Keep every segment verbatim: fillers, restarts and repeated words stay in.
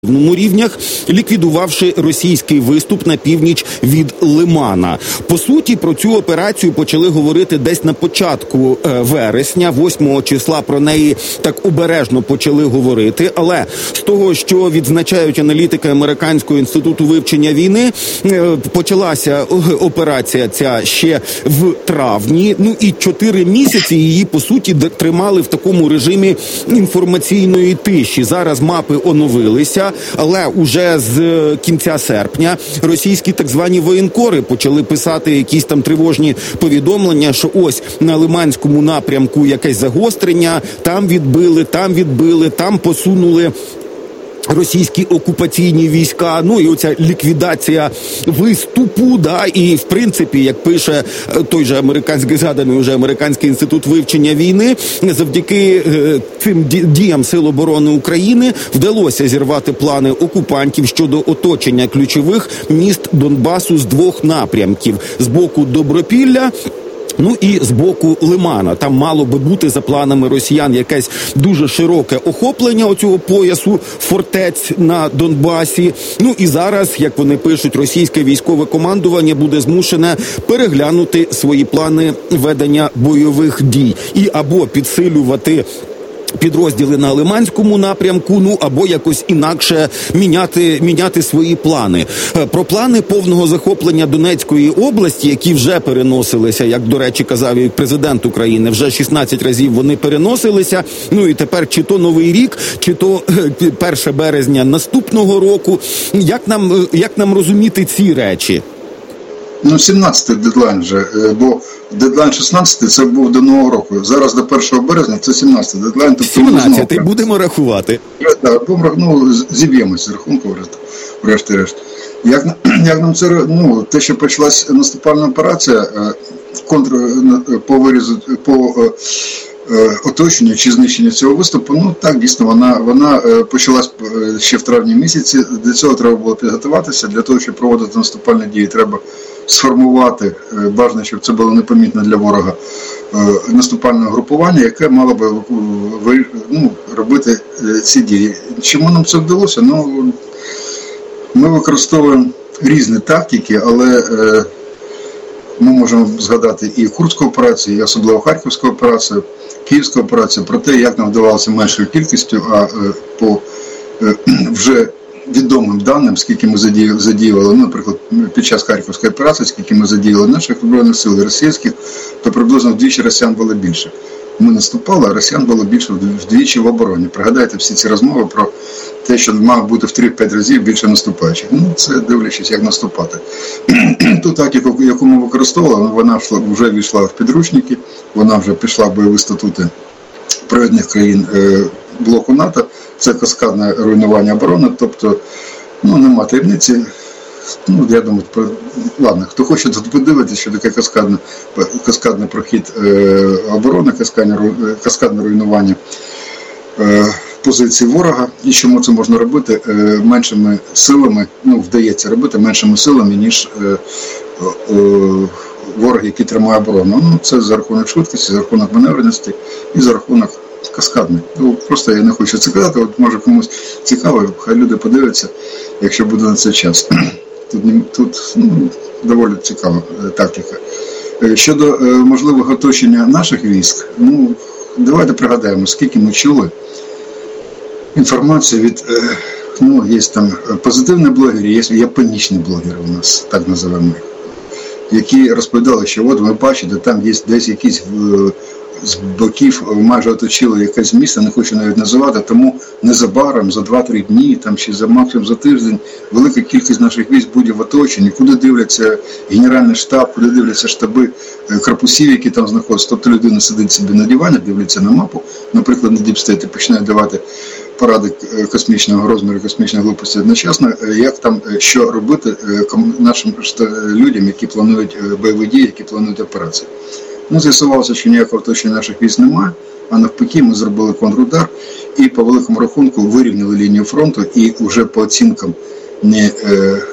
рівнях, ліквідувавши російський виступ на північ від Лимана. По суті, про цю операцію почали говорити десь на початку е, вересня, восьмого числа про неї так обережно почали говорити, але з того, що відзначають аналітики Американського інституту вивчення війни, е, почалася операція ця ще в травні, ну і чотири місяці її, по суті, тримали в такому режимі інформаційної тиші. Зараз мапи оновилися, але уже з кінця серпня російські так звані воєнкори почали писати якісь там тривожні повідомлення, що ось на Лиманському напрямку якесь загострення, там відбили, там відбили, там посунули російські окупаційні війська, ну і оця ліквідація виступу, да, і в принципі, як пише той же американський, згаданий уже Американський інститут вивчення війни, завдяки е, цим діям Сил оборони України вдалося зірвати плани окупантів щодо оточення ключових міст Донбасу з двох напрямків, з боку Добропілля, ну і з боку Лимана. Там мало би бути, за планами росіян, якесь дуже широке охоплення оцього поясу фортець на Донбасі. Ну і зараз, як вони пишуть, російське військове командування буде змушене переглянути свої плани ведення бойових дій і або підсилювати підрозділи на Лиманському напрямку, ну або якось інакше міняти, міняти свої плани. Про плани повного захоплення Донецької області, які вже переносилися, як, до речі, казав і президент України, вже шістнадцять разів вони переносилися, ну і тепер чи то Новий рік, чи то перше березня наступного року. Як нам, як нам розуміти ці речі? Ну, сімнадцятий дедлайн вже, бо дедлайн шістнадцятий це був до Нового року. Зараз до першого березня це сімнадцятий дедлайн. Тобто сімнадцятий, будемо рахувати. Так, ну, зіб'ємося з рахунку, врешті-решт. Як, як нам це, ну, те, що почалась наступальна операція, контр, по вирізу, по оточення чи знищення цього виступу, ну так, дійсно, вона, вона почалась ще в травні місяці. Для цього треба було підготуватися, для того, щоб проводити наступальні дії, треба сформувати, бажано, щоб це було непомітно для ворога, наступальне групування, яке мало би ну, робити ці дії. Чому нам це вдалося? Ну, ми використовуємо різні тактики, але ми можемо згадати і Курську операцію, і особливо Харківську операцію, Київську операцію, про те, як нам вдавалося меншою кількістю, а по вже відомим даним, скільки ми задіювали, ну, наприклад, під час Харківської операції, скільки ми задіювали наших збройних сил і російських, то приблизно вдвічі росіян було більше. Ми наступали, а росіян було більше вдвічі в обороні. Пригадайте всі ці розмови про те, що має бути в три-п'ять разів більше наступаючих. Ну, це дивлячись, як наступати. Ту тактику, яку ми використовували, вона вже війшла в підручники, вона вже пішла в бойові статути провідних країн блоку НАТО. Це каскадне руйнування оборони, тобто, ну, нема таємниці. Ну, я думаю, про... ладно, хто хоче тут подивитися, що таке каскадне, каскадний прохід е, оборони, каскадне, каскадне руйнування е, позицій ворога, і чому це можна робити е, меншими силами, ну, вдається робити меншими силами, ніж е, е, ворог, який тримає оборону. Ну, це за рахунок швидкості, за рахунок маневреності і за рахунок каскадний. Ну, просто я не хочу це казати, от може комусь цікаво, хай люди подивляться, якщо буде на цей час. Тут, тут ну, доволі цікава тактика. Щодо е, можливого оточення наших військ, ну, давайте пригадаємо, скільки ми чули інформації від, е, ну, є там позитивні блогери, є, є панічні блогери у нас, так називаємо, які розповідали, що от ви бачите, там є десь якісь е, з боків майже оточили якесь місто, не хочу навіть називати, тому незабаром, за два-три дні, там ще за максимум за тиждень, велика кількість наших військ буде в оточенні, куди дивляться Генеральний штаб, куди дивляться штаби корпусів, які там знаходяться. Тобто людина сидить собі на дивані, дивиться на мапу, наприклад, на Діпстейт, і починає давати поради космічного розміру, космічної глупості одночасно, як там, що робити нашим людям, які планують бойові дії, які планують операції. Ну, з'ясувалося, що ніякого оточення наших військ немає, а навпаки, ми зробили контрудар і по великому рахунку вирівняли лінію фронту, і вже по оцінкам не, е,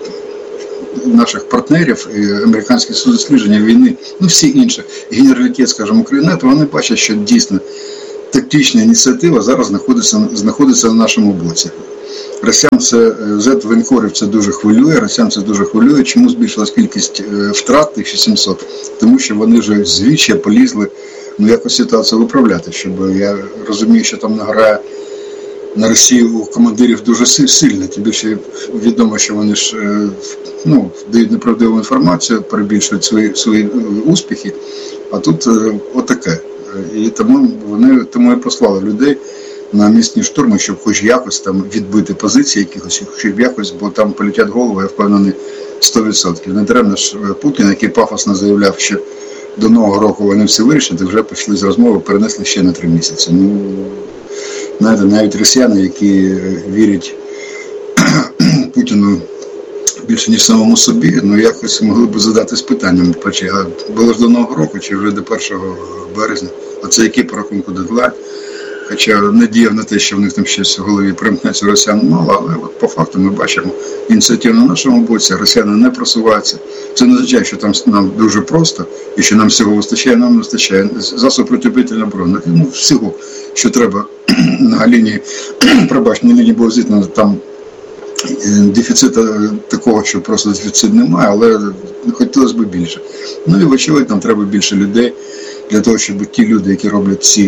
наших партнерів, е, американських дослідження війни, ну всі інші, генералітет, скажімо, України, то вони бачать, що дійсно тактична ініціатива зараз знаходиться, знаходиться на нашому боці. Росіян це, зет воєнкорів це дуже хвилює, росіян це дуже хвилює. Чому збільшилась кількість втрат, тисяча сімсот? Тому що вони вже звідчя полізли, ну, якось ситуацію виправляти, щоб, я розумію, що там награє на Росію у командирів дуже сильно, тим більше відомо, що вони ж, ну, дають неправдиву інформацію, перебільшують свої, свої успіхи, а тут отаке. І тому вони тому і послали людей на місні штурми, щоб хоч якось там відбити позиції якихось, щоб якось, бо там полетять голови, я впевнений, сто відсотків. Не даремно ж Путін, який пафосно заявляв, що до Нового року вони все вирішать, і вже пішли з розмови, перенесли ще на три місяці. Ну, знаєте, навіть росіяни, які вірять Путіну більше, ніж самому собі, ну якось могли б задатись питанням, а було ж до Нового року, чи вже до першого березня, а це який по рахунку дедлайн? Хоча надіяв на те, що в них там щось в голові примкнеться, росіян мало, але от по факту ми бачимо ініціативу на нашому боці, росіяни не просуваються. Це не означає, що там нам дуже просто і що нам всього вистачає, нам не вистачає засоб протиповітряної оборони. Ну, всього, що треба на лінії, пробач, на лінії боєзіткнення, там дефіциту такого, що просто дефіцит немає, але хотілося б більше. Ну і вочевидь, нам треба більше людей для того, щоб ті люди, які роблять ці,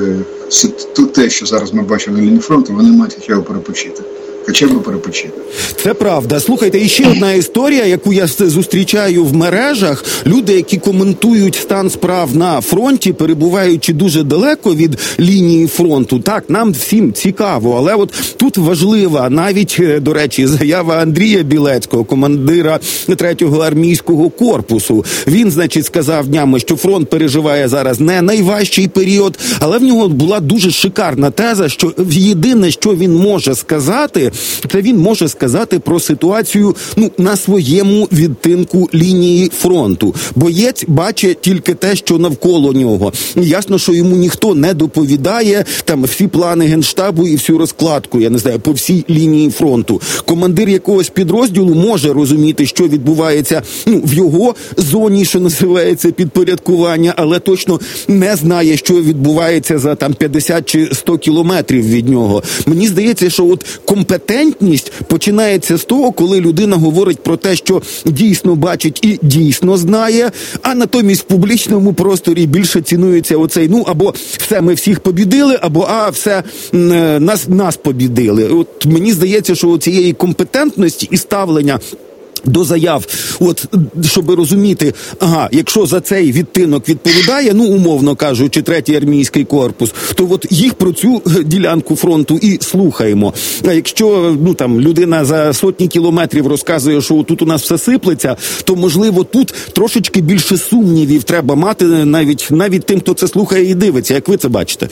е, те, що зараз ми бачимо на лінії фронту, вони мають хоча б перепочити. Хоча б перепочити. Це правда. Слухайте, і ще одна історія, яку я зустрічаю в мережах. Люди, які коментують стан справ на фронті, перебуваючи дуже далеко від лінії фронту. Так, нам всім цікаво, але от тут важлива навіть, до речі, заява Андрія Білецького, командира третього армійського корпусу. Він, значить, сказав днями, що фронт переживає зараз не найважчий період, але в нього була дуже шикарна теза, що єдине, що він може сказати, це він може сказати про ситуацію, ну, на своєму відтинку лінії фронту. Боєць бачить тільки те, що навколо нього. Ясно, що йому ніхто не доповідає там всі плани Генштабу і всю розкладку, я не знаю, по всій лінії фронту. Командир якогось підрозділу може розуміти, що відбувається, ну, в його зоні, що називається підпорядкування, але точно не знає, що відбувається за там п'ятдесят чи сто кілометрів від нього. Мені здається, що от компетентність починається з того, коли людина говорить про те, що дійсно бачить і дійсно знає, а натомість в публічному просторі більше цінується оцей, ну, або все, ми всіх побідили, або а, все, нас, нас побідили. От мені здається, що цієї компетентності і ставлення до заяв, от, щоб розуміти, ага, якщо за цей відтинок відповідає, ну, умовно кажучи, третій армійський корпус, то от їх про цю ділянку фронту і слухаємо. А якщо, ну, там, людина за сотні кілометрів розказує, що тут у нас все сиплеться, то, можливо, тут трошечки більше сумнівів треба мати навіть, навіть тим, хто це слухає і дивиться. Як ви це бачите?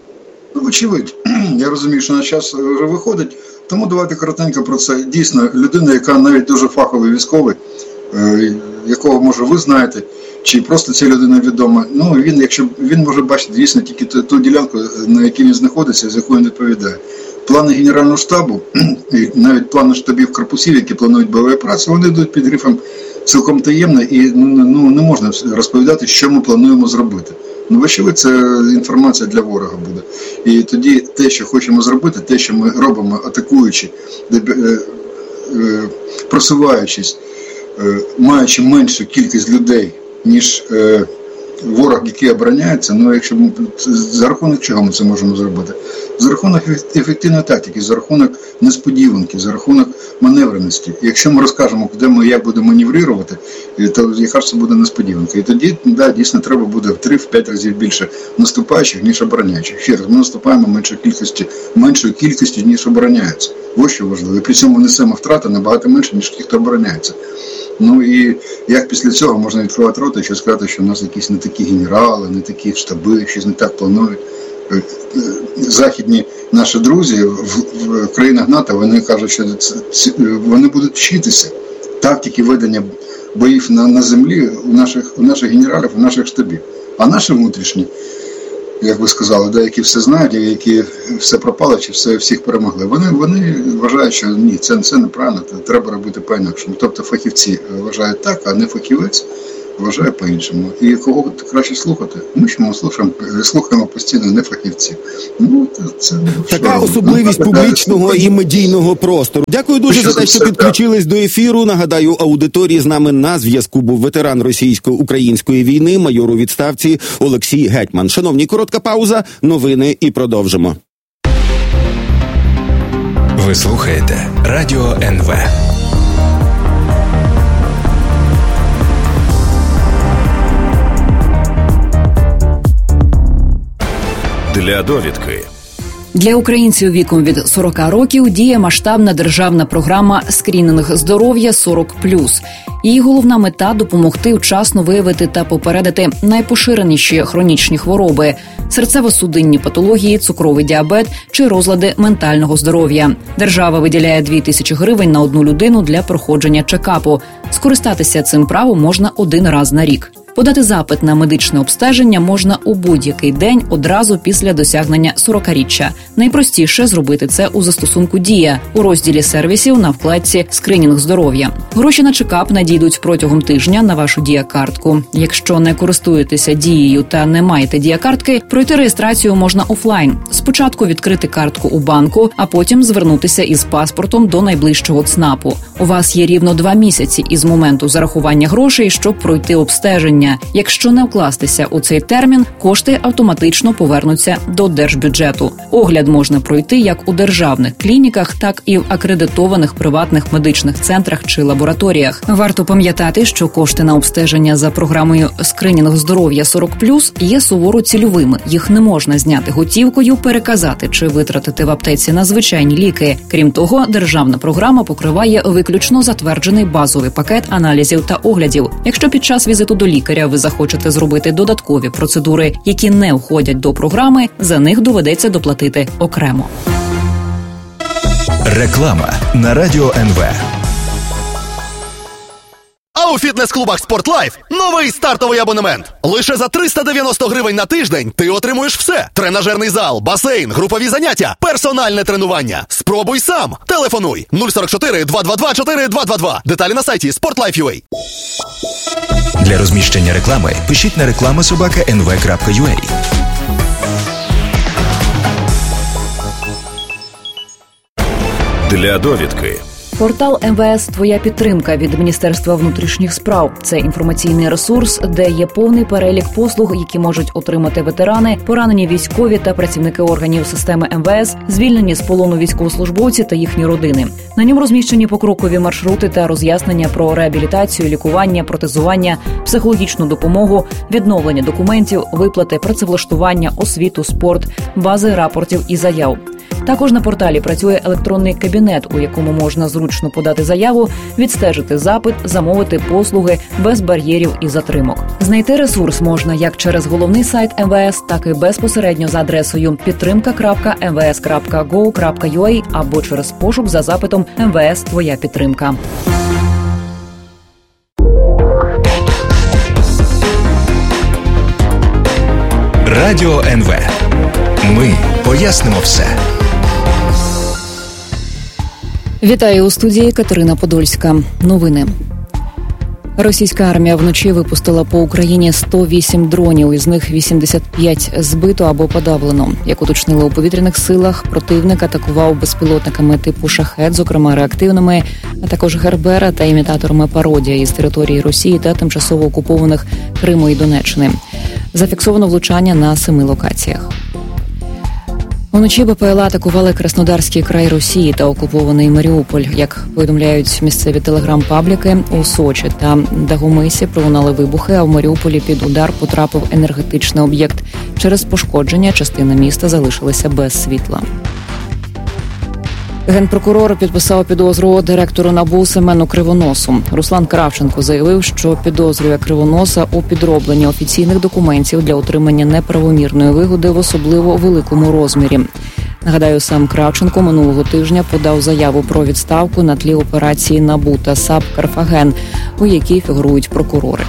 Ну, очевидь. Я розумію, що на час вже виходить. Тому давайте коротенько про це. Дійсно, людина, яка навіть дуже фаховий військовий, е, якого, може, ви знаєте, чи просто ця людина відома, ну, він, якщо він може бачити дійсно тільки ту, ту ділянку, на якій він знаходиться, з якою він відповідає. Плани Генерального штабу, і навіть плани штабів корпусів, які планують бойові операції, вони йдуть під грифом цілком таємно, і ну, не можна розповідати, що ми плануємо зробити. Ну, вочевидь, це інформація для ворога буде. І тоді те, що хочемо зробити, те, що ми робимо, атакуючи, просуваючись, маючи меншу кількість людей, ніж ворог, який обороняється, ну, якщо ми, за рахунок чого ми це можемо зробити? За рахунок ефективної тактики, за рахунок несподіванки, за рахунок маневреності. Якщо ми розкажемо, де ми як будемо маневрувати, то яка ж це буде несподіванка. І тоді, да, дійсно, треба буде в три-п'ять разів більше наступаючих, ніж обороняючих. Ще раз, ми наступаємо меншою кількістю, меншою кількістю, ніж обороняються. Ось що важливо. І при цьому несемо втрати набагато менше, ніж ті, хто обороняється. Ну і як після цього можна відкривати рота і ще сказати, що в нас якісь не такі генерали, не такі штаби, щось не так планують. Західні наші друзі в, в країнах НАТО, вони кажуть, що це, вони будуть вчитися тактики ведення боїв на, на землі у наших, у наших генералів, у наших штабів. А наші внутрішні, як ви сказали, да, які все знають, які все пропало, чи все всіх перемогли, вони, вони вважають, що ні, це, це неправильно, це треба робити по-інакшому. Тобто фахівці вважають так, а не фахівець вважає по-іншому. І кого краще слухати? Ми що ми слухаємо, слухаємо постійно не фахівців. Ну, це, така що, особливість ну, публічного і медійного простору. Дякую дуже за те, що підключились до ефіру. Нагадаю, аудиторії з нами на зв'язку був ветеран російсько-української війни, майор у відставці Олексій Гетьман. Шановні, коротка пауза, новини і продовжимо. Ви слухаєте Радіо ен ве. Для довідки. Для українців віком від сорок років діє масштабна державна програма «Скринінг здоров'я сорок плюс». Її головна мета – допомогти вчасно виявити та попередити найпоширеніші хронічні хвороби – серцево-судинні патології, цукровий діабет чи розлади ментального здоров'я. Держава виділяє дві тисячі гривень на одну людину для проходження чекапу. Скористатися цим правом можна один раз на рік. Подати запит на медичне обстеження можна у будь-який день одразу після досягнення сорокаріччя. Найпростіше зробити це у застосунку «Дія» у розділі сервісів на вкладці «Скринінг здоров'я». Гроші на чекап надійдуть протягом тижня на вашу Дія-картку. Якщо не користуєтеся Дією та не маєте Дія-картки, пройти реєстрацію можна офлайн. Спочатку відкрити картку у банку, а потім звернутися із паспортом до найближчого ЦНАПу. У вас є рівно два місяці із моменту зарахування грошей, щоб пройти обстеження. Якщо не вкластися у цей термін, кошти автоматично повернуться до держбюджету. Огляд можна пройти як у державних клініках, так і в акредитованих приватних медичних центрах чи лабораторіях. Варто пам'ятати, що кошти на обстеження за програмою «Скринінг здоров'я сорок плюс» є суворо цільовими. Їх не можна зняти готівкою, переказати чи витратити в аптеці на звичайні ліки. Крім того, державна програма покриває виключно затверджений базовий пакет аналізів та оглядів. Якщо під час візиту до лікаря ви захочете зробити додаткові процедури, які не входять до програми, за них доведеться доплатити окремо. Реклама на Радіо ен ве. А у фітнес-клубах «Спортлайф» новий стартовий абонемент. Лише за триста дев'яносто гривень на тиждень ти отримуєш все. Тренажерний зал, басейн, групові заняття, персональне тренування. Спробуй сам. Телефонуй нуль сорок чотири два два два чотири два два два. Деталі на сайті спортлайф крапка ю а. Для розміщення реклами пишіть на реклама собака ен ве крапка ю а. Для довідки. Портал ем ве ес «Твоя підтримка» від Міністерства внутрішніх справ. Це інформаційний ресурс, де є повний перелік послуг, які можуть отримати ветерани, поранені військові та працівники органів системи ем ве ес, звільнені з полону військовослужбовці та їхні родини. На ньому розміщені покрокові маршрути та роз'яснення про реабілітацію, лікування, протезування, психологічну допомогу, відновлення документів, виплати, працевлаштування, освіту, спорт, бази рапортів і заяв. Також на порталі працює електронний кабінет, у якому можна зручно подати заяву, відстежити запит, замовити послуги без бар'єрів і затримок. Знайти ресурс можна як через головний сайт ем ве ес, так і безпосередньо за адресою підтримка крапка ем ве ес крапка гов крапка ю а або через пошук за запитом «ем ве ес Твоя підтримка». Радіо ен ве. Ми пояснимо все. Вітаю у студії Катерина Подольська. Новини. Російська армія вночі випустила по Україні сто вісім дронів, із них вісімдесят п'ять збито або подавлено. Як уточнили у повітряних силах, противник атакував безпілотниками типу «Шахед», зокрема реактивними, а також «Гербера» та імітаторами «Пародія» із території Росії та тимчасово окупованих Криму і Донеччини. Зафіксовано влучання на семи локаціях. Уночі Бе Пе Ел А атакували Краснодарський край Росії та окупований Маріуполь. Як повідомляють місцеві телеграм-пабліки, у Сочі та Дагомисі пролунали вибухи, а в Маріуполі під удар потрапив енергетичний об'єкт. Через пошкодження частина міста залишилася без світла. Генпрокурор підписав підозру директору НАБУ Семену Кривоносу. Руслан Кравченко заявив, що підозрює Кривоноса у підробленні офіційних документів для отримання неправомірної вигоди в особливо великому розмірі. Нагадаю, сам Кравченко минулого тижня подав заяву про відставку на тлі операції НАБУ та САП «Карфаген», у якій фігурують прокурори.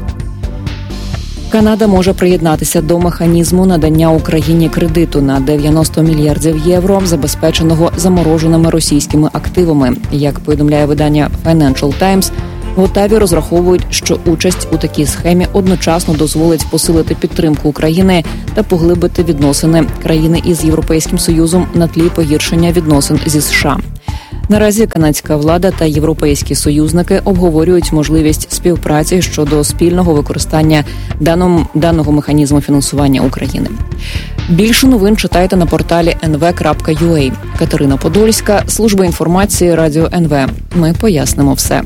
Канада може приєднатися до механізму надання Україні кредиту на дев'яносто мільярдів євро, забезпеченого замороженими російськими активами. Як повідомляє видання Financial Times, В Отаві розраховують, що участь у такій схемі одночасно дозволить посилити підтримку України та поглибити відносини країни із Європейським Союзом на тлі погіршення відносин зі США. Наразі канадська влада та європейські союзники обговорюють можливість співпраці щодо спільного використання даного, даного механізму фінансування України. Більше новин читайте на порталі ен ве крапка ю а. Катерина Подольська, служба інформації Радіо ен ве. Ми пояснимо все.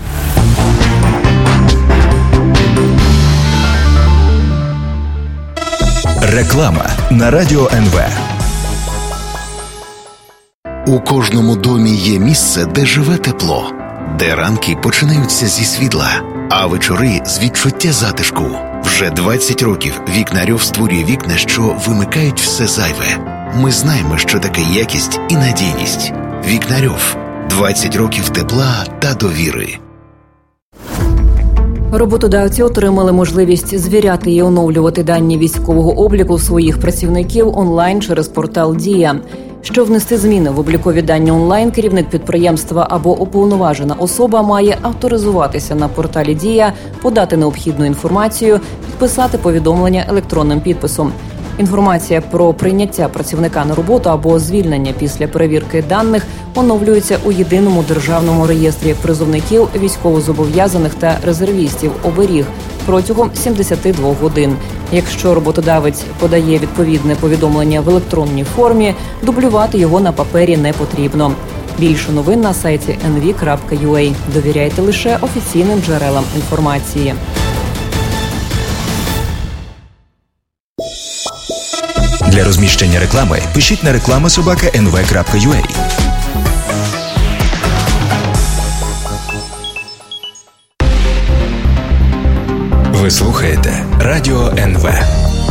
Реклама на Радіо ен ве. У кожному домі є місце, де живе тепло, де ранки починаються зі світла, а вечори з відчуття затишку. Вже двадцять років Вікнарьов створює вікна, що вимикають все зайве. Ми знаємо, що таке якість і надійність. Вікнарьов. двадцять років тепла та довіри. Роботодавці отримали можливість звіряти і оновлювати дані військового обліку своїх працівників онлайн через портал «Дія». Щоб внести зміни в облікові дані онлайн, керівник підприємства або уповноважена особа має авторизуватися на порталі «Дія», подати необхідну інформацію, підписати повідомлення електронним підписом. Інформація про прийняття працівника на роботу або звільнення після перевірки даних оновлюється у єдиному державному реєстрі призовників, військовозобов'язаних та резервістів «Оберіг» протягом сімдесят два годин. Якщо роботодавець подає відповідне повідомлення в електронній формі, дублювати його на папері не потрібно. Більше новин на сайті ен ве крапка ю а. Довіряйте лише офіційним джерелам інформації. Для розміщення реклами пишіть на реклама собака ен ве крапка ю а. Ви слухаєте Радіо ен ве.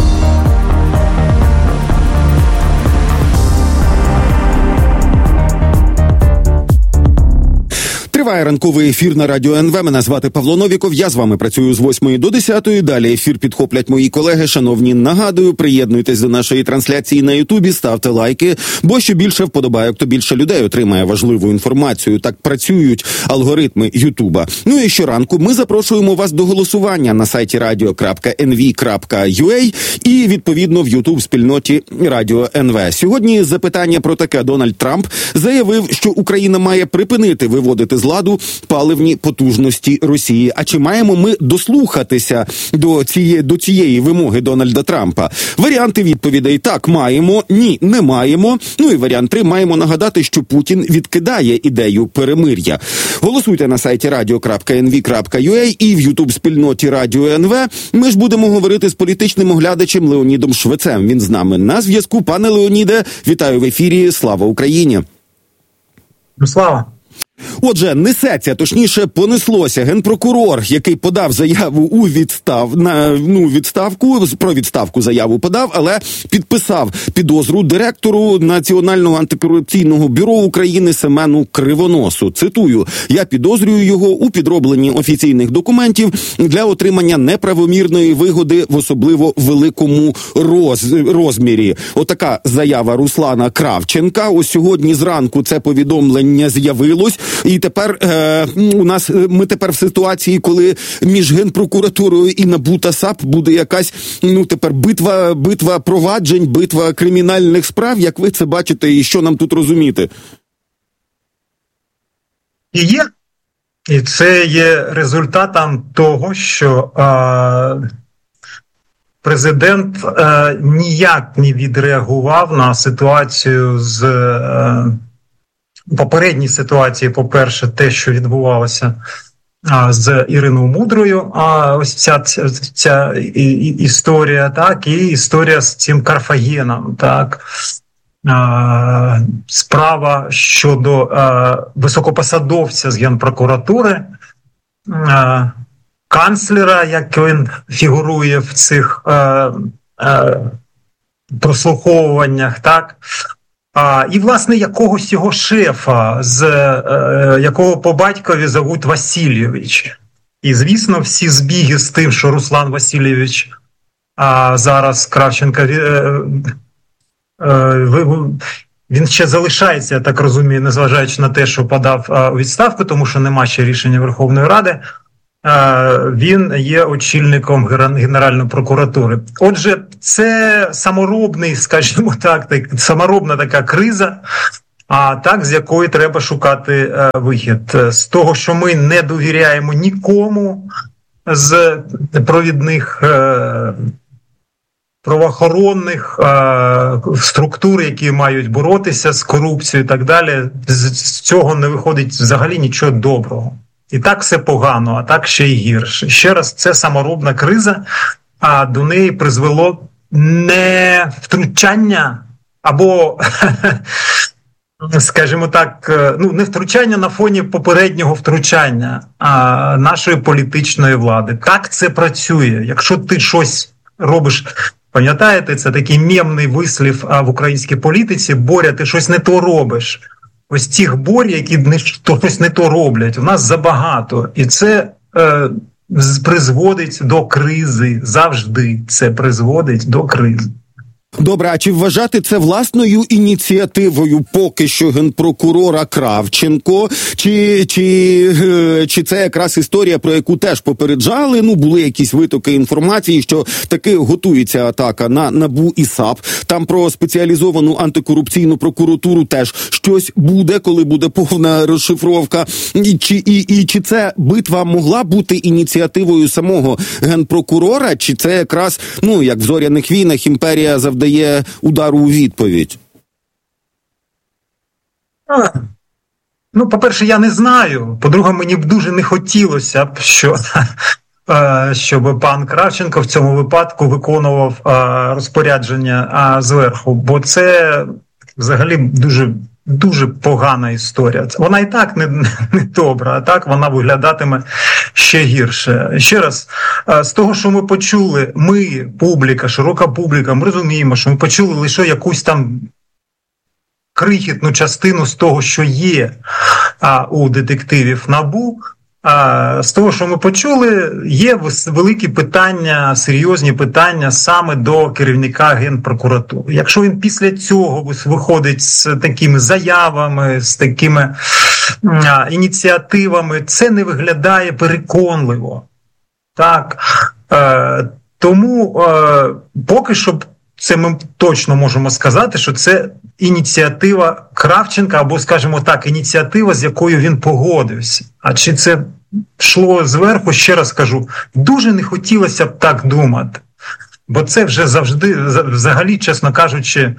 Триває ранковий ефір на Радіо ен ве. Мене звати Павло Новіков. Я з вами працюю з восьмої до десятої. Далі ефір підхоплять мої колеги. Шановні, нагадую, приєднуйтесь до нашої трансляції на Ютубі, ставте лайки, бо що більше вподобайок, то більше людей отримає важливу інформацію. Так працюють алгоритми Ютуба. Ну і щоранку ми запрошуємо вас до голосування на сайті радіо крапка ен ве крапка ю а і, відповідно, в Ютуб-спільноті Радіо ен ве. Сьогодні запитання про таке. Дональд Трамп заявив, що Україна має припинити виводити з ладу паливні потужності Росії. А чи маємо ми дослухатися до цієї, до цієї вимоги Дональда Трампа? Варіанти відповідей: так, маємо, ні, не маємо. Ну і варіант три: маємо нагадати, що Путін відкидає ідею перемир'я. Голосуйте на сайті радіо крапка ен ве крапка ю а і в Ютуб-спільноті Радіо ен ве. Ми ж будемо говорити з політичним оглядачем Леонідом Швецем. Він з нами на зв'язку. Пане Леоніде, вітаю в ефірі. Слава Україні! Слава! Отже, несеться, точніше, понеслося. Генпрокурор, який подав заяву у відстав, на, ну, відставку, про відставку заяву подав, але підписав підозру директору Національного антикорупційного бюро України Семену Кривоносу. Цитую: «Я підозрюю його у підробленні офіційних документів для отримання неправомірної вигоди в особливо великому роз, розмірі». Отака заява Руслана Кравченка. Ось сьогодні зранку це повідомлення з'явилось. І тепер е, у нас ми тепер в ситуації, коли між Генпрокуратурою і НАБУ та САП буде якась, ну, тепер битва, битва проваджень, битва кримінальних справ. Як ви це бачите і що нам тут розуміти? І є. І це є результатом того, що е, президент е, ніяк не відреагував на ситуацію з... Е, попередній ситуації, по-перше, те, що відбувалося а, з Іриною Мудрою, а ось ця, ця, ця і, і, історія, так, і історія з цим Карфагеном, так, а, справа щодо а, високопосадовця з Генпрокуратури, а, канцлера, як він фігурує в цих а, а, прослуховуваннях, так. А, і, власне, якогось його шефа, з е, якого по батькові зовуть Васильович. І, звісно, всі збіги з тим, що Руслан Васильович а зараз Кравченка е, е, він ще залишається, я так розумію, незважаючи на те, що подав у відставку, тому що нема ще рішення Верховної Ради, він є очільником Генеральної прокуратури. Отже, це саморобний, скажімо так, саморобна така криза, а так, з якої треба шукати вихід. З того, що ми не довіряємо нікому з провідних правоохоронних е, структур, які мають боротися з корупцією і так далі, з цього не виходить взагалі нічого доброго. І так все погано, а так ще й гірше. Ще раз, це саморобна криза, а до неї призвело не втручання або, скажімо так, ну не втручання на фоні попереднього втручання а нашої політичної влади. Як це працює? Якщо ти щось робиш... Пам'ятаєте, це такий мемний вислів в українській політиці: Боря, ти щось не то робиш. Ось цих Борь, які не, щось не то роблять, у нас забагато. І це е, призводить до кризи. Завжди це призводить до кризи. Добре, а чи вважати це власною ініціативою поки що генпрокурора Кравченко, чи, чи, чи це якраз історія, про яку теж попереджали, ну, були якісь витоки інформації, що таки готується атака на НАБУ і САП, там про спеціалізовану антикорупційну прокуратуру теж щось буде, коли буде повна розшифровка, і чи, і, і чи це битва могла бути ініціативою самого генпрокурора, чи це якраз, ну, як в «Зоряних війнах» імперія завдає дає удару у відповідь? А, ну, по-перше, я не знаю. По-друге, мені б дуже не хотілося б, що, щоб пан Кравченко в цьому випадку виконував розпорядження зверху, бо це взагалі дуже, дуже погана історія. Вона і так не, не добра, а так вона виглядатиме ще гірше. Ще раз, з того, що ми почули, ми, публіка, широка публіка, ми розуміємо, що ми почули лише якусь там крихітну частину з того, що є а, у детективів НАБУ. А, з того, що ми почули, є великі питання, серйозні питання саме до керівника Генпрокуратури. Якщо він після цього виходить з такими заявами, з такими а, ініціативами, це не виглядає переконливо. Так? Е, тому е, поки що це ми точно можемо сказати, що це ініціатива Кравченка, або, скажімо так, ініціатива, з якою він погодився. А чи це йшло зверху, ще раз кажу, дуже не хотілося б так думати. Бо це вже завжди, взагалі, чесно кажучи,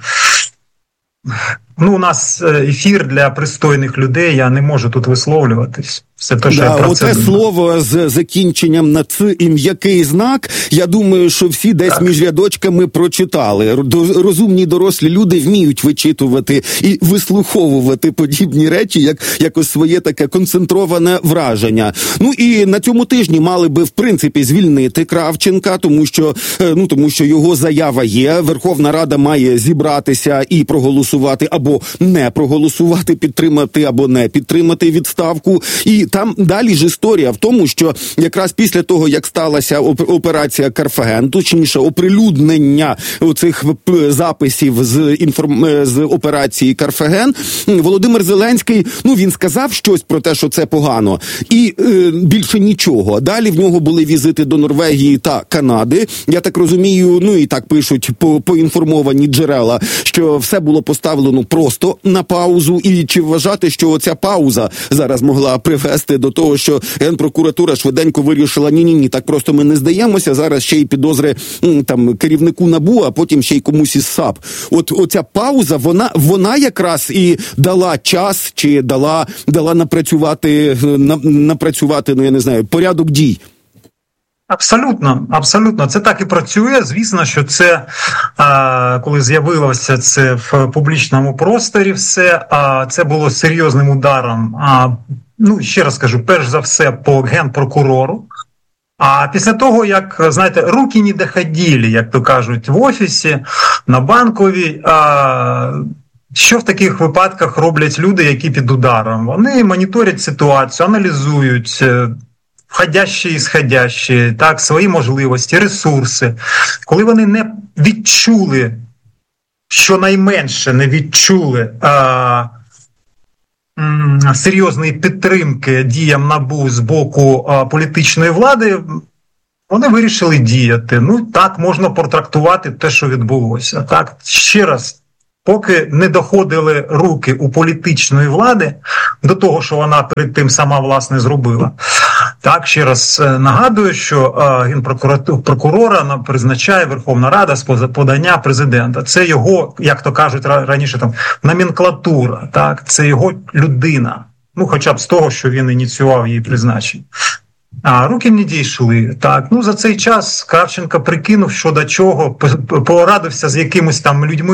ну, у нас ефір для пристойних людей, я не можу тут висловлюватись. Все те, що да, я про оце це слово з закінченням на «ц» і м'який знак, я думаю, що всі десь так. між рядочками прочитали. Розумні дорослі люди вміють вичитувати і вислуховувати подібні речі, як якось своє таке концентроване враження. Ну і на цьому тижні мали би, в принципі, звільнити Кравченка, тому що, ну, тому що його заява є. Верховна Рада має зібратися і проголосувати, або не проголосувати, підтримати або не підтримати відставку. І там далі ж історія в тому, що якраз після того, як сталася операція Карфаген, точніше оприлюднення оцих записів з інформ... з операції Карфаген, Володимир Зеленський, ну, він сказав щось про те, що це погано, і е, більше нічого. Далі в нього були візити до Норвегії та Канади. Я так розумію, ну і так пишуть по поінформовані джерела, що все було поставлено просто на паузу. І чи вважати, що оця пауза зараз могла привести до того, що Генпрокуратура швиденько вирішила, ні-ні-ні, так просто ми не здаємося, зараз ще й підозри там керівнику НАБУ, а потім ще й комусь із САП. От оця пауза, вона, вона якраз і дала час, чи дала, дала напрацювати, на, напрацювати, ну я не знаю, порядок дій. Абсолютно, абсолютно. Це так і працює. Звісно, що це, а, коли з'явилося це в публічному просторі все, а, це було серйозним ударом, а, ну, ще раз кажу, перш за все по Генпрокурору. А після того, як, знаєте, руки не доходили, як то кажуть, в офісі, на Банковій, а, що в таких випадках роблять люди, які під ударом? Вони моніторять ситуацію, аналізують входящі і сходящі, так, свої можливості, ресурси. Коли вони не відчули щонайменше не відчули а, м, серйозної підтримки діям НАБУ з боку а, політичної влади, вони вирішили діяти. Ну, так можна протрактувати те, що відбулося. Так, ще раз, поки не доходили руки у політичної влади до того, що вона перед тим сама, власне, зробила. Так, ще раз нагадую, що генпрокурора призначає Верховна Рада з подання президента. Це його, як то кажуть раніше, там номенклатура, так, це його людина. Ну, хоча б з того, що він ініціював її призначення. А руки не дійшли. Так, ну за цей час Кравченко прикинув, що до чого, порадився з якимись там людьми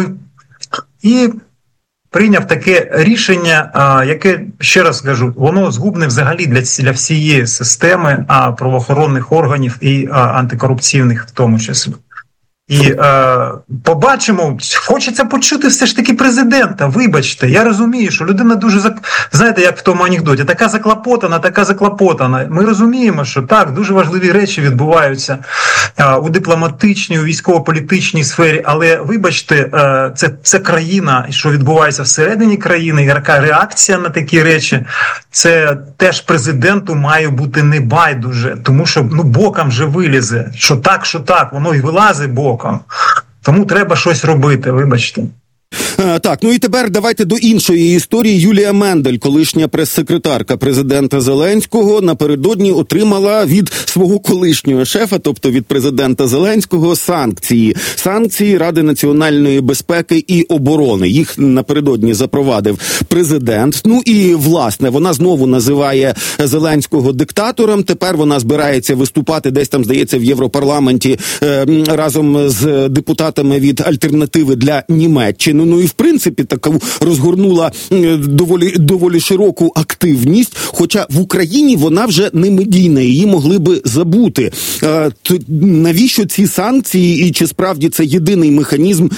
і прийняв таке рішення, яке, ще раз кажу, воно згубне взагалі для, для всієї системи а, правоохоронних органів і а, антикорупційних в тому числі. І е, побачимо, хочеться почути все ж таки президента, вибачте, я розумію, що людина дуже, знаєте, як в тому анекдоті, така заклопотана, така заклопотана. Ми розуміємо, що так, дуже важливі речі відбуваються е, у дипломатичній, у військово-політичній сфері, але вибачте, е, це, це країна, що відбувається всередині країни, яка реакція на такі речі, це теж президенту має бути небайдуже, тому що ну, боком вже вилізе, що так, що так, воно й вилазить боком. Тому треба щось робити, вибачте. Так, ну і тепер давайте до іншої історії. Юлія Мендель, колишня прес-секретарка президента Зеленського, напередодні отримала від свого колишнього шефа, тобто від президента Зеленського, санкції. Санкції Ради національної безпеки і оборони. Їх напередодні запровадив президент. Ну і, власне, вона знову називає Зеленського диктатором. Тепер вона збирається виступати десь там, здається, в Європарламенті е, разом з депутатами від Альтернативи для Німеччини. Ну і в принципі таку розгорнула доволі доволі широку активність, хоча в Україні вона вже не медійна, її могли би забути. А, то навіщо ці санкції і чи справді це єдиний механізм,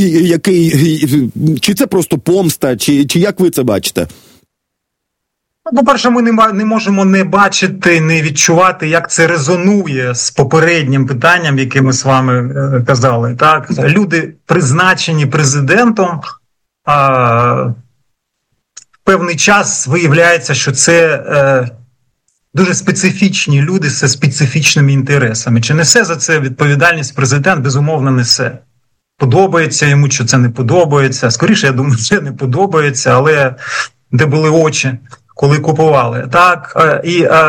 який, чи це просто помста, чи, чи як ви це бачите? По-перше, ми не, не можемо не бачити, не відчувати, як це резонує з попереднім питанням, яке ми з вами е, казали. Так? Люди, призначені президентом, а, в певний час виявляється, що це е, дуже специфічні люди з специфічними інтересами. Чи несе за це відповідальність президент? Безумовно, несе. Подобається йому, чи це не подобається. Скоріше, я думаю, це не подобається, але де були очі, коли купували. Так, і е,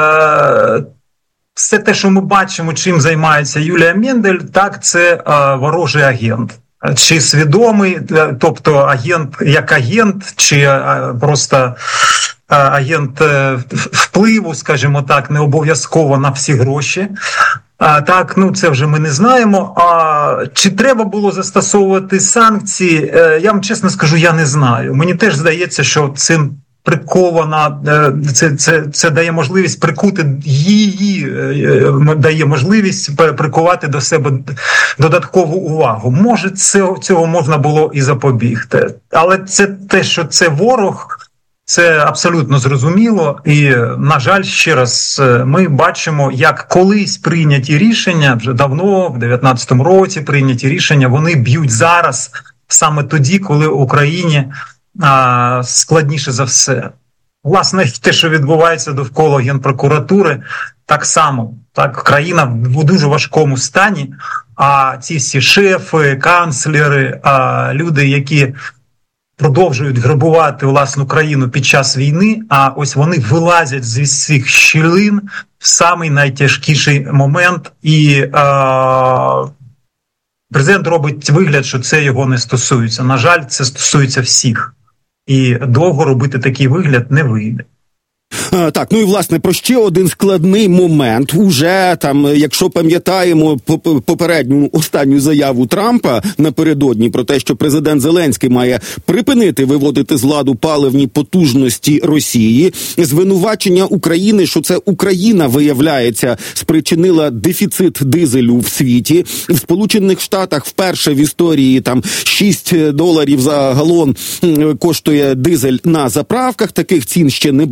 все те, що ми бачимо, чим займається Юлія Мендель, так, це е, ворожий агент. Чи свідомий, тобто агент як агент, чи е, просто е, агент е, впливу, скажімо так, не обов'язково на всі гроші. А, так, ну це вже ми не знаємо. А чи треба було застосовувати санкції? Е, я вам чесно скажу, я не знаю. Мені теж здається, що цим прикована, це, це, це дає можливість прикути її, дає можливість прикувати до себе додаткову увагу. Може, це, цього можна було і запобігти. Але це те, що це ворог, це абсолютно зрозуміло. І, на жаль, ще раз, ми бачимо, як колись прийняті рішення, вже давно, в дев'ятнадцятому році прийняті рішення, вони б'ють зараз, саме тоді, коли в Україні А, складніше за все. Власне, те, що відбувається довкола Генпрокуратури, так само. Так, країна в дуже важкому стані, а ці всі шефи, канцлери, а, люди, які продовжують грабувати власну країну під час війни, а ось вони вилазять з цих щілин в самий найтяжкіший момент, і а, президент робить вигляд, що це його не стосується. На жаль, це стосується всіх. І довго робити такий вигляд не вийде. А, так, ну і власне про ще один складний момент. Уже там, якщо пам'ятаємо попередню останню заяву Трампа напередодні про те, що президент Зеленський має припинити виводити з ладу паливні потужності Росії, звинувачення України, що це Україна, виявляється, спричинила дефіцит дизелю в світі. В Сполучених Штатах вперше в історії там шість доларів за галон коштує дизель на заправках. Таких цін ще не було.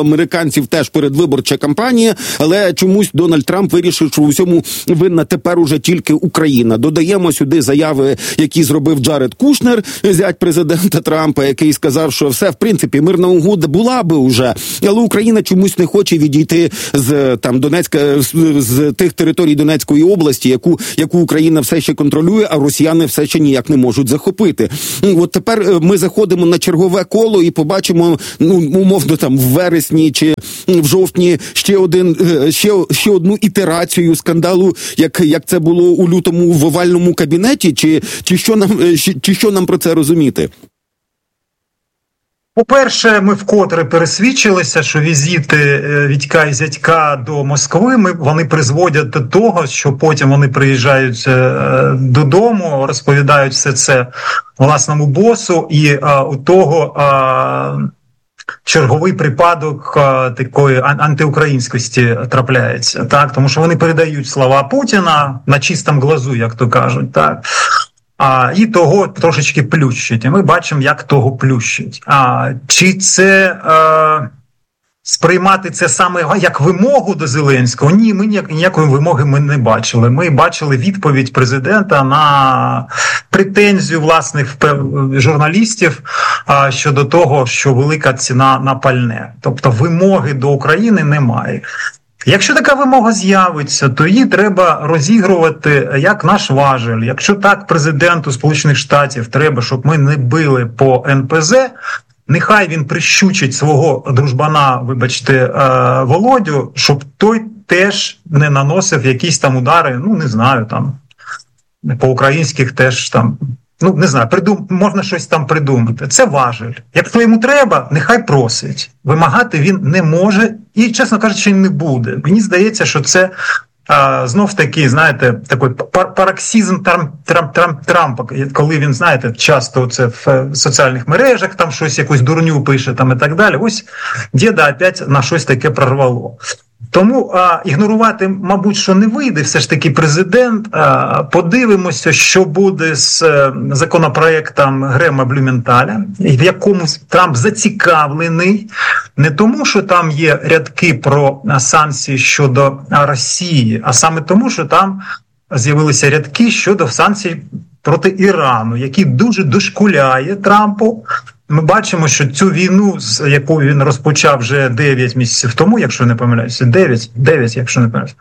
американців теж передвиборча кампанія, але чомусь Дональд Трамп вирішив, що у всьому винна тепер уже тільки Україна. Додаємо сюди заяви, які зробив Джаред Кушнер, зять президента Трампа, який сказав, що все, в принципі, мирна угода була би уже, але Україна чомусь не хоче відійти з там Донецька, з, з тих територій Донецької області, яку, яку Україна все ще контролює, а росіяни все ще ніяк не можуть захопити. От тепер ми заходимо на чергове коло і побачимо, ну, умовно, там, в вересні чи в жовтні ще один, ще, ще одну ітерацію скандалу, як, як це було у лютому в овальному кабінеті, чи, чи, що нам, чи що нам про це розуміти? По-перше, ми вкотре пересвідчилися, що візити Вітька і зятька до Москви, ми, вони призводять до того, що потім вони приїжджають додому, розповідають все це власному босу, і а, у того а, черговий припадок а, такої антиукраїнськості трапляється, так? Тому що вони передають слова Путіна на чистому глазу, як то кажуть, так? А, і того трошечки плющить. І ми бачимо, як того плющить. А, чи це е, сприймати це саме як вимогу до Зеленського? Ні, ми ніяк, ніякої вимоги ми не бачили. Ми бачили відповідь президента на претензію власних журналістів а, щодо того, що велика ціна на пальне. Тобто вимоги до України немає. Якщо така вимога з'явиться, то її треба розігрувати як наш важель. Якщо так президенту Сполучених Штатів треба, щоб ми не били по ен пе зет, нехай він прищучить свого дружбана, вибачте, Володю, щоб той теж не наносив якісь там удари, ну не знаю, там по-українських теж там, ну не знаю, придум... можна щось там придумати. Це важель. Якщо йому треба, нехай просить. Вимагати він не може і, чесно кажучи, не буде. Мені здається, що це а, знов таки, знаєте, такий пароксизм Трамп, Трамп, Трамп, Трампа, коли він, знаєте, часто це в соціальних мережах там щось, якусь дурню пише там і так далі. Ось діда опять на щось таке прорвало. Тому а, ігнорувати, мабуть, що не вийде, все ж таки президент. А, подивимося, що буде з а, законопроектом Грема Блюменталя, в якому Трамп зацікавлений не тому, що там є рядки про а, санкції щодо а, Росії, а саме тому, що там з'явилися рядки щодо санкцій проти Ірану, який дуже дошкуляє Трампу. Ми бачимо, що цю війну, з яку він розпочав вже дев'ять місяців тому, якщо не помиляюся, дев'ять, дев'ять, якщо не помиляюся,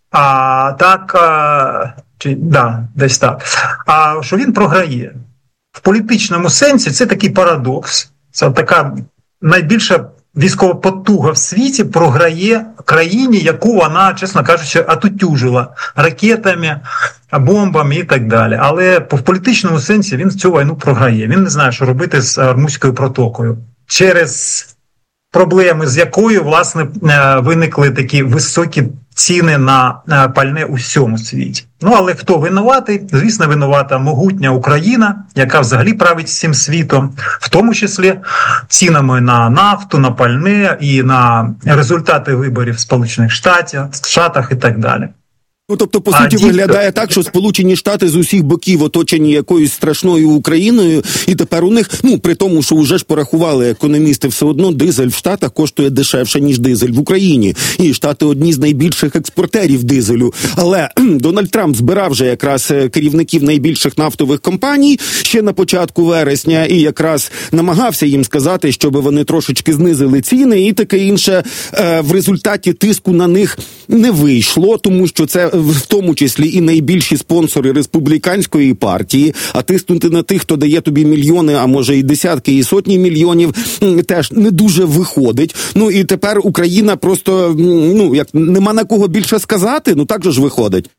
а так, а, чи, да, десь так, а що він програє. В політичному сенсі це такий парадокс, це така найбільша військова потуга в світі програє країні, яку вона, чесно кажучи, отутюжила ракетами, бомбами і так далі. Але в політичному сенсі він цю війну програє. Він не знає, що робити з Ормузькою протокою. Через проблеми, з якою, власне, виникли такі високі ціни на пальне у всьому світі. Ну, але хто винуватий? Звісно, винувата могутня Україна, яка взагалі править всім світом, в тому числі цінами на нафту, на пальне і на результати виборів в Сполучених Штатах, Штатах і так далі. Ну, тобто, по суті, виглядає так, що Сполучені Штати з усіх боків оточені якоюсь страшною Україною, і тепер у них, ну, при тому, що вже ж порахували економісти, все одно дизель в Штатах коштує дешевше, ніж дизель в Україні. І Штати одні з найбільших експортерів дизелю. Але Дональд Трамп збирав же якраз керівників найбільших нафтових компаній ще на початку вересня, і якраз намагався їм сказати, щоб вони трошечки знизили ціни і таке інше. В результаті тиску на них не вийшло, тому що це в тому числі і найбільші спонсори республіканської партії, а тиснути на тих, хто дає тобі мільйони, а може і десятки, і сотні мільйонів, теж не дуже виходить. Ну і тепер Україна просто, ну, як нема на кого більше сказати, ну так же ж виходить.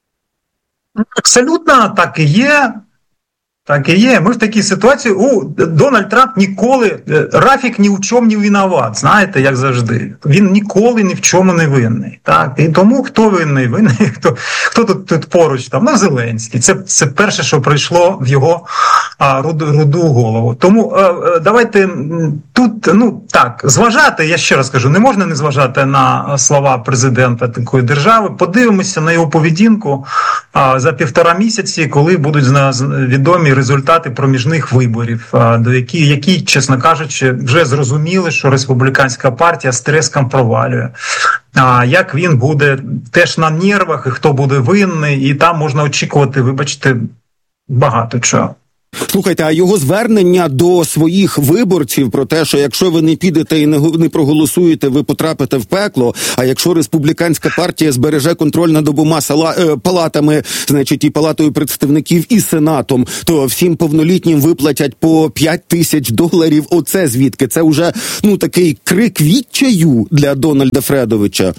Абсолютно так і є. Так і є. Ми в такій ситуації, у Дональд Трамп ніколи, Рафік ні в чому не винуват, знаєте, як завжди. Він ніколи ні в чому не винний. Так? І тому хто винний? Винний, хто, хто тут, тут поруч? Там? Ну, Зеленський. Це, це перше, що прийшло в його а, руду, руду голову. Тому а, давайте тут, ну так, зважати, я ще раз кажу, не можна не зважати на слова президента такої держави. Подивимося на його поведінку а, за півтора місяці, коли будуть відомі наступні результати проміжних виборів, до які, які, чесно кажучи, вже зрозуміли, що республіканська партія з треском провалює. А як він буде теж на нервах, і хто буде винний, і там можна очікувати, вибачте, багато чого. Слухайте, а його звернення до своїх виборців про те, що якщо ви не підете і не, не проголосуєте, ви потрапите в пекло, а якщо республіканська партія збереже контроль над обома сала, е, палатами, значить і палатою представників, і сенатом, то всім повнолітнім виплатять по п'ять тисяч доларів. Оце звідки? Це вже, ну, такий крик відчаю для Дональда Фредовича.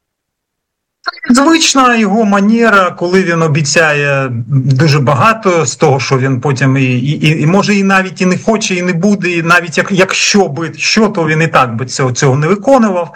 Звична його манера, коли він обіцяє дуже багато з того, що він потім і, і, і може і навіть і не хоче, і не буде, і навіть як, якщо би що, то він і так би цього, цього не виконував.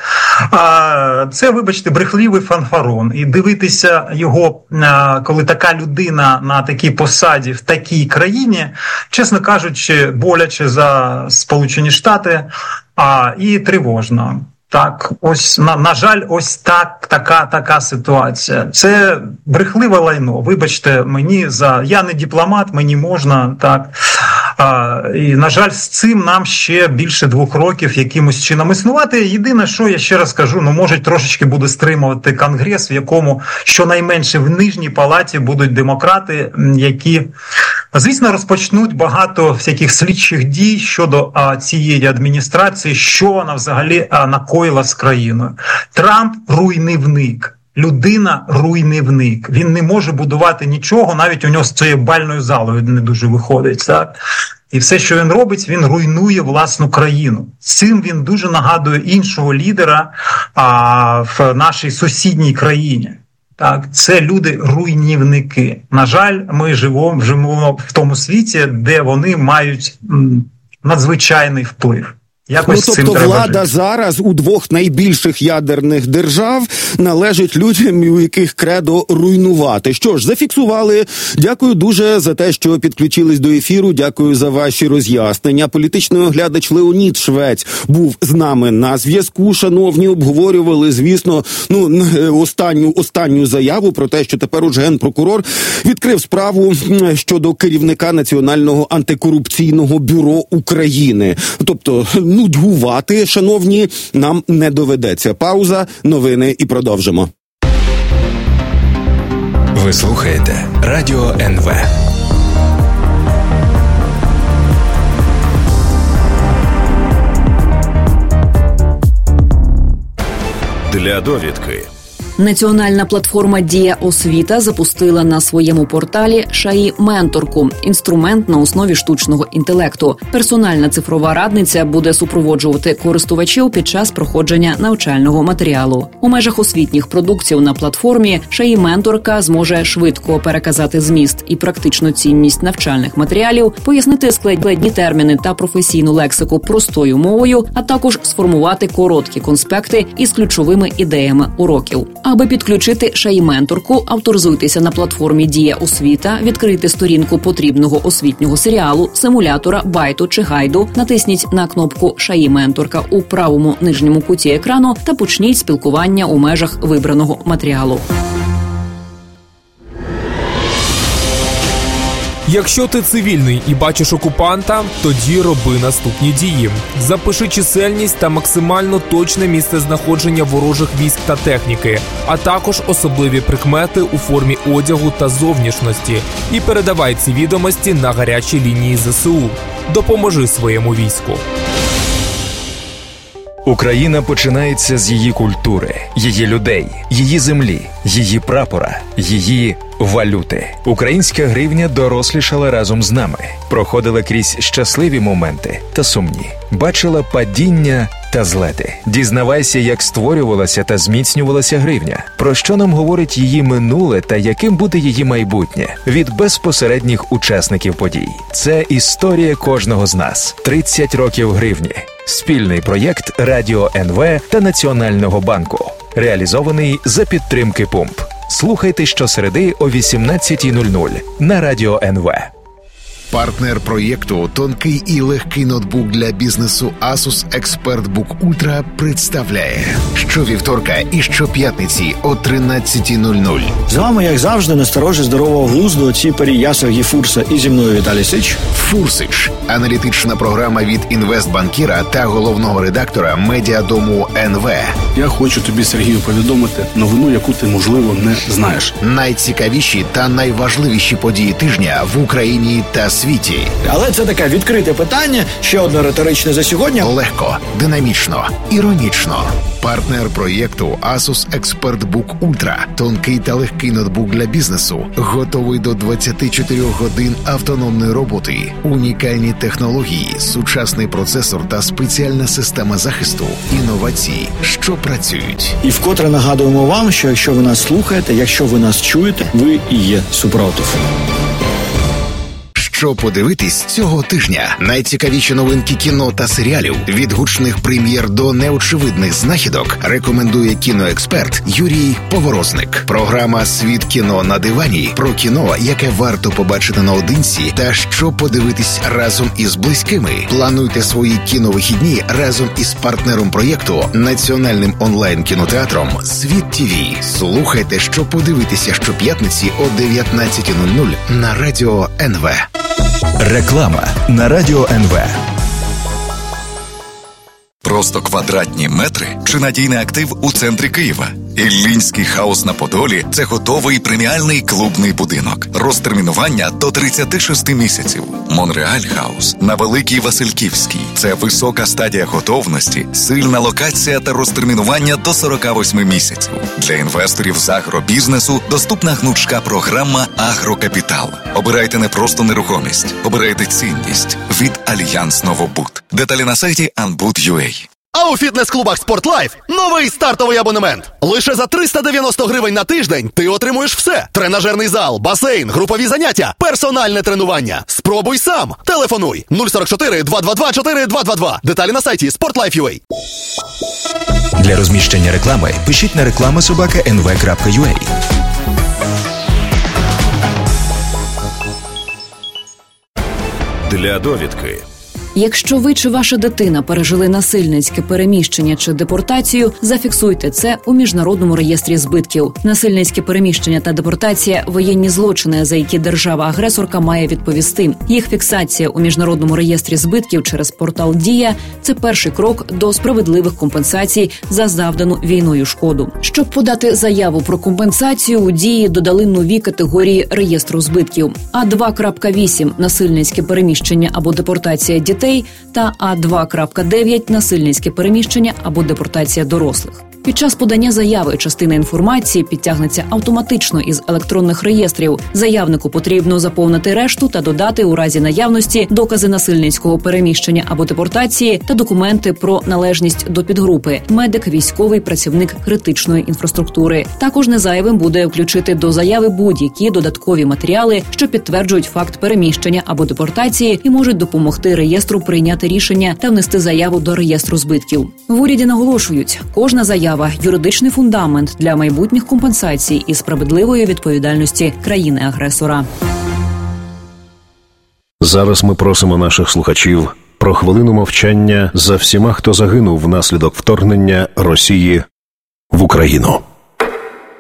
А це, вибачте, брехливий фанфарон. І дивитися його, коли така людина на такій посаді в такій країні, чесно кажучи, боляче за Сполучені Штати, а і тривожно. Так, ось, на, на жаль, ось так, така, така ситуація. Це брехливе лайно. Вибачте мені за... Я не дипломат, мені можна, так. А, і, на жаль, з цим нам ще більше двох років якимось чином існувати. Єдине, що я ще раз кажу, ну, може, трошечки буде стримувати Конгрес, в якому щонайменше в нижній палаті будуть демократи, які, звісно, розпочнуть багато всяких слідчих дій щодо а, цієї адміністрації, що вона взагалі а, накоїла з країною. Трамп – руйнівник. Людина – руйнівник. Він не може будувати нічого, навіть у нього з цією бальною залою не дуже виходить. Так? І все, що він робить, він руйнує власну країну. Цим він дуже нагадує іншого лідера а, в нашій сусідній країні. Так, це люди-руйнівники. На жаль, ми живемо, живемо в тому світі, де вони мають м, надзвичайний вплив. Якось ну, тобто цим влада зараз у двох найбільших ядерних держав належить людям, у яких кредо руйнувати. Що ж, зафіксували. Дякую дуже за те, що підключились до ефіру. Дякую за ваші роз'яснення. Політичний оглядач Леонід Швець був з нами на зв'язку. Шановні, обговорювали, звісно, ну останню останню заяву про те, що тепер уже генпрокурор відкрив справу щодо керівника Національного антикорупційного бюро України. Тобто нудьгувати, шановні, нам не доведеться. Пауза, новини і продовжимо. Ви слухаєте Радіо ен ве. Для довідки. Національна платформа «Дія освіта» запустила на своєму порталі ШАІ-менторку – інструмент на основі штучного інтелекту. Персональна цифрова радниця буде супроводжувати користувачів під час проходження навчального матеріалу. У межах освітніх продуктів на платформі ШАІ-менторка зможе швидко переказати зміст і практичну цінність навчальних матеріалів, пояснити складні терміни та професійну лексику простою мовою, а також сформувати короткі конспекти із ключовими ідеями уроків. Аби підключити ШАІ-менторку, авторизуйтеся на платформі «Дія освіта», відкрийте сторінку потрібного освітнього серіалу, симулятора, байту чи гайду, натисніть на кнопку «ШАІ-менторка» у правому нижньому куті екрану та почніть спілкування у межах вибраного матеріалу. Якщо ти цивільний і бачиш окупанта, тоді роби наступні дії. Запиши чисельність та максимально точне місце знаходження ворожих військ та техніки, а також особливі прикмети у формі одягу та зовнішності. І передавай ці відомості на гарячі лінії зе се у. Допоможи своєму війську. Україна починається з її культури, її людей, її землі, її прапора, її валюти. Українська гривня дорослішала разом з нами, проходила крізь щасливі моменти та сумні, бачила падіння та злети. Дізнавайся, як створювалася та зміцнювалася гривня, про що нам говорить її минуле та яким буде її майбутнє від безпосередніх учасників подій. Це історія кожного з нас. тридцять років гривні. Спільний проєкт Радіо ен ве та Національного банку. Реалізований за підтримки ПУМП. Слухайте щосереди о вісімнадцятій нуль нуль на Радіо ен ве. Партнер проєкту «Тонкий і легкий ноутбук для бізнесу Asus ExpertBook Ultra» представляє щовівторка і щоп'ятниці о тринадцятій нуль нуль. З вами, як завжди, насторожі здорового глузду отці Перія Сергій Фурса і зі мною Віталій Сич. Фурсич – аналітична програма від інвестбанкіра та головного редактора медіадому ен ве. Я хочу тобі, Сергію, повідомити новину, яку ти, можливо, не знаєш. Найцікавіші та найважливіші події тижня в Україні та світі. Але це таке відкрите питання, ще одне риторичне за сьогодні. Легко, динамічно, іронічно. Партнер проєкту Asus ExpertBook Ultra. Тонкий та легкий ноутбук для бізнесу. Готовий до двадцяти чотирьох годин автономної роботи. Унікальні технології, сучасний процесор та спеціальна система захисту. Інновації, що працюють. І вкотре нагадуємо вам, що якщо ви нас слухаєте, якщо ви нас чуєте, ви і є супротив. Що подивитись цього тижня? Найцікавіші новинки кіно та серіалів, від гучних прем'єр до неочевидних знахідок, рекомендує кіноексперт Юрій Поворозник. Програма «Світ кіно на дивані» про кіно, яке варто побачити наодинці та що подивитись разом із близькими. Плануйте свої кіновихідні разом із партнером проєкту, національним онлайн-кінотеатром «Світ ТІВІ». Слухайте, що подивитися щоп'ятниці о дев'ятнадцятій нуль нуль на радіо ен ве. Реклама на радіо ен ве. Просто квадратні метри чи надійний актив у центрі Києва? Іллінський хаус на Подолі – це готовий преміальний клубний будинок. Розтермінування до тридцяти шести місяців. Монреаль хаус на Великій Васильківській – це висока стадія готовності, сильна локація та розтермінування до сорока восьми місяців. Для інвесторів з агробізнесу доступна гнучка програма «Агрокапітал». Обирайте не просто нерухомість, обирайте цінність від Альянс Новобуд. Деталі на сайті анбуд крапка ю а. А у фітнес-клубах «Спортлайф» новий стартовий абонемент. Лише за триста дев'яносто гривень на тиждень ти отримуєш все. Тренажерний зал, басейн, групові заняття, персональне тренування. Спробуй сам. Телефонуй нуль сорок чотири два два два чотири два два два. Деталі на сайті спортлайф крапка ю а. Для розміщення реклами пишіть на реклама собака ен ве крапка ю а. Для довідки. Якщо ви чи ваша дитина пережили насильницьке переміщення чи депортацію, зафіксуйте це у Міжнародному реєстрі збитків. Насильницьке переміщення та депортація – воєнні злочини, за які держава-агресорка має відповісти. Їх фіксація у Міжнародному реєстрі збитків через портал «Дія» – це перший крок до справедливих компенсацій за завдану війною шкоду. Щоб подати заяву про компенсацію, у «Дії» додали нові категорії реєстру збитків. А два крапка вісім – насильницьке переміщення або депортація дітей та А два крапка дев'ять – насильницьке переміщення або депортація дорослих. Під час подання заяви частина інформації підтягнеться автоматично із електронних реєстрів. Заявнику потрібно заповнити решту та додати у разі наявності докази насильницького переміщення або депортації та документи про належність до підгрупи – медик, військовий, працівник критичної інфраструктури. Також незайвим буде включити до заяви будь-які додаткові матеріали, що підтверджують факт переміщення або депортації і можуть допомогти реєстру прийняти рішення та внести заяву до реєстру збитків. В уряді наголошують, кожна заява – юридичний фундамент для майбутніх компенсацій і справедливої відповідальності країни-агресора. Зараз ми просимо наших слухачів про хвилину мовчання за всіма, хто загинув внаслідок вторгнення Росії в Україну.